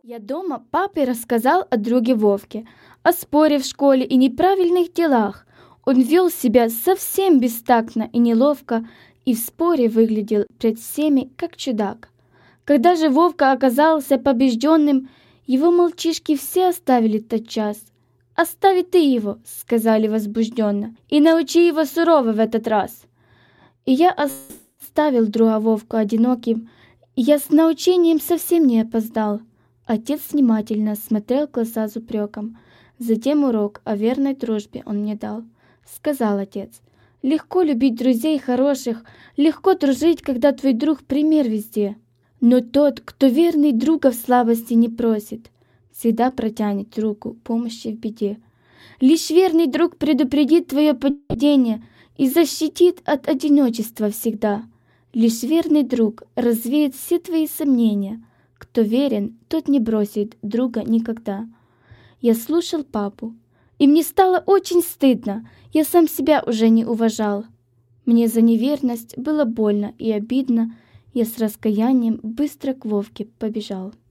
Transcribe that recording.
Я дома папе рассказал о друге Вовке, о споре в школе и неправильных делах. Он вел себя совсем бестактно и неловко, и в споре выглядел пред всеми как чудак. Когда же Вовка оказался побежденным, его мальчишки все оставили тотчас. «Остави ты его», — сказали возбужденно, — «и научи его сурово в этот раз». И я оставил друга Вовку одиноким, и я с научением совсем не опоздал. Отец внимательно смотрел в глаза с упреком. Затем урок о верной дружбе он мне дал. Сказал отец: «Легко любить друзей хороших, легко дружить, когда твой друг пример везде. Но тот, кто верный друга в слабости не просит, всегда протянет руку помощи в беде. Лишь верный друг предупредит твое падение и защитит от одиночества всегда. Лишь верный друг развеет все твои сомнения. Кто верен, тот не бросит друга никогда». Я слушал папу, и мне стало очень стыдно, я сам себя уже не уважал. Мне за неверность было больно и обидно, я с раскаянием быстро к Вовке побежал.